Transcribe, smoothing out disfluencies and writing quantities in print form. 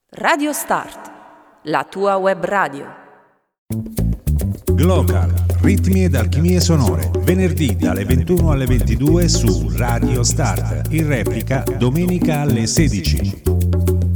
Radio Start, la tua web radio. Glocal, ritmi ed alchimie sonore, venerdì dalle 21 alle 22 su Radio Start, in replica domenica alle 16.